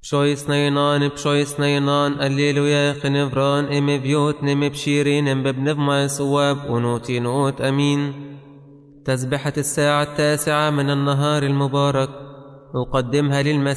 بشويس نينان بشويس نينان الليلويا خنفران ام بيوت نم بشيرين ام ببنف ما صواب ونوتي نوت امين. تسبحة الساعة 9 من النهار المبارك، أقدمها للمسيح